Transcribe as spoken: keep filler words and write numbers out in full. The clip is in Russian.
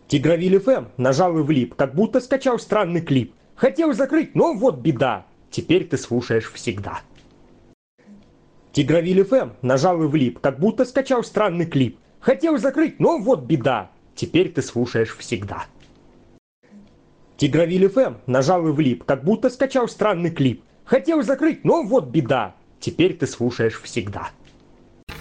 Тигровиль эф эм нажал и влип, как будто скачал странный клип. Хотел закрыть, но вот беда, теперь ты слушаешь всегда. Тигровиль эф эм нажал и влип, как будто скачал странный клип. Хотел закрыть, но вот беда, теперь ты слушаешь всегда. Тигровиль эф эм нажал и влип, как будто скачал странный клип. Хотел закрыть, но вот беда, теперь ты слушаешь всегда.